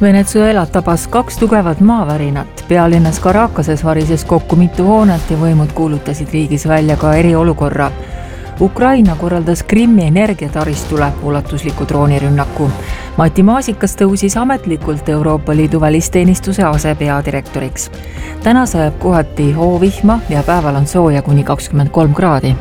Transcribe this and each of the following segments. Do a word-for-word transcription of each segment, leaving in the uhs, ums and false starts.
Venezuelat tabas kaks tugevat maavärinat. Pealinnas Caracases varises kokku mitu hoonet ja võimud kuulutasid riigis välja ka eriolukorra. Ukraina korraldas Krimmi energiataristule ulatusliku droonirünnaku. Mati Maasikas tõusis ametlikult Euroopa Liidu välisteenistuse asepeadirektoriks. Täna sajab kohati hoovihma ja päeval on sooja kuni kakskümmend kolm kraadi.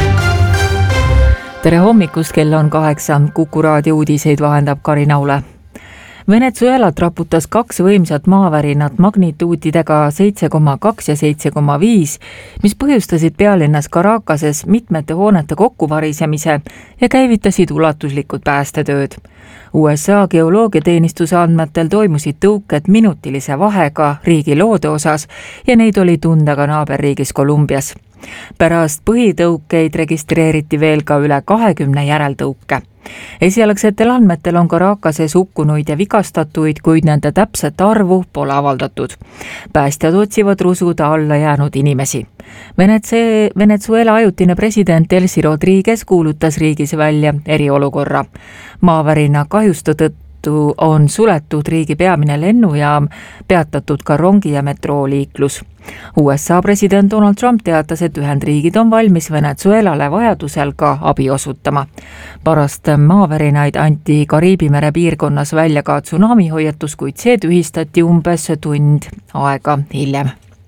Tere hommikust, kell on kaheksa. Kuku raadio uudiseid vahendab Karin Aule. Venezuelat raputas kaks võimsat maavärinat magnituutidega seitse koma kaks ja seitse koma viis, mis põhjustasid pealinnas Caracases mitmete hoonete kokkuvarisemise ja käivitasid ulatuslikud päästetööd. U S A geoloogiateenistuse andmetel toimusid tõuked minutilise vahega riigi loode osas ja neid oli tunda ka naaberriigis Kolumbias. Pärast põhitõukeid registreeriti veel ka üle kahekümne järeltõuke. Esialgsetel andmetel on Caracases hukkunuid ja vigastatuid, kuid nende täpset arvu pole avaldatud. Päästjad otsivad rusuda alla jäänud inimesi. Venezuela ajutine president Delcy Rodriguez kuulutas riigis välja eriolukorra. Maavärina kahjuste tõttu on suletud riigi peamine lennujaam, peatatud ka rongi- ja metrooliiklus. U S A president Donald Trump teatas, et Ühendriigid on valmis Venezuelale vajadusel ka abi osutama. Pärast maavärinaid anti Kariibi mere piirkonnas välja ka tsunami hoiatus, kuid see tühistati umbes tund aega hiljem.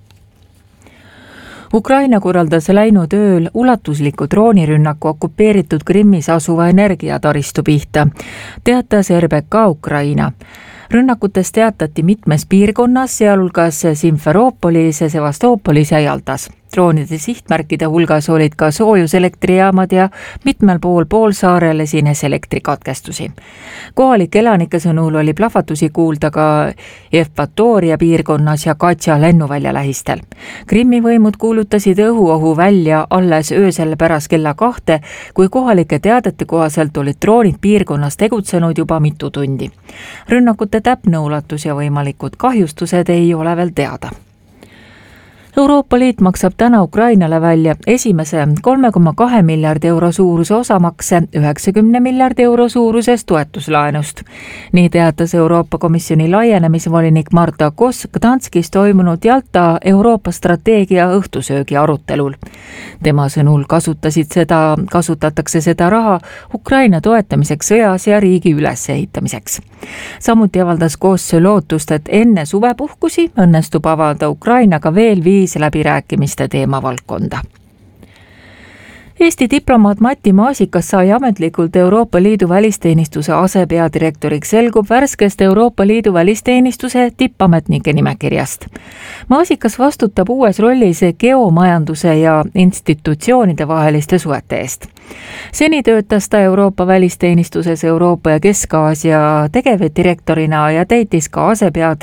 Ukraina korraldas läinud ööl ulatusliku droonirünnaku okupeeritud Krimmis asuva energiataristu pihta, teatas R B K Ukraina. Rünnakutest teatati mitmes piirkonnas, sealhulgas Simferoopolis, Sevastoopolis ja Jaltas. Droonide sihtmärkide hulgas olid ka soojuselektrijaamad ja mitmel pool poolsaarel esines elektrikatkestusi. Kohalike elanike sõnul oli plahvatusi kuulda ka Evpatoria piirkonnas ja Katja lennuvälja lähistel. Krimmi võimud kuulutasid õhuohu välja alles öösel pärast kella kahte, kui kohalike teadete kohaselt olid droonid piirkonnas tegutsenud juba mitu tundi. Rünnakute täpne ulatus ja võimalikud kahjustused ei ole veel teada. Euroopa Liit maksab täna Ukrainale välja esimese kolme koma kahe miljardi euro suuruse osamakse üheksakümne miljardi euro suurusest toetuslaenust. Nii teatas Euroopa Komisjoni laienemisvolinik Marta Koss Gdanskis toimunud Jalta Euroopa strateegia õhtusöögi arutelul. Tema sõnul kasutasid seda, kasutatakse seda raha Ukraina toetamiseks sõjas ja riigi ülesehitamiseks. Samuti avaldas Koss lootust, et enne suvepuhkusi õnnestub avada Ukrainaga veel viis läbirääkimiste teemavaldkonda. Eesti diplomaat Mati Maasikas sai ametlikult Euroopa Liidu välisteenistuse asepeadirektoriks, selgub värskest Euroopa Liidu välisteenistuse tippametnike nimekirjast. Maasikas vastutab uues rollis geomajanduse ja institutsioonide vaheliste suhete eest. Seni töötas ta Euroopa välisteenistuses Euroopa ja Kesk-Aasia tegevdirektorina ja täitis ka asepeadirektorina